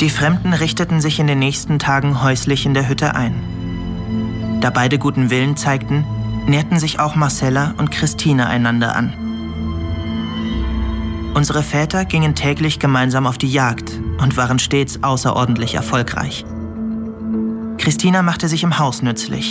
Die Fremden richteten sich in den nächsten Tagen häuslich in der Hütte ein. Da beide guten Willen zeigten, näherten sich auch Marcella und Christine einander an. Unsere Väter gingen täglich gemeinsam auf die Jagd und waren stets außerordentlich erfolgreich. Christina machte sich im Haus nützlich.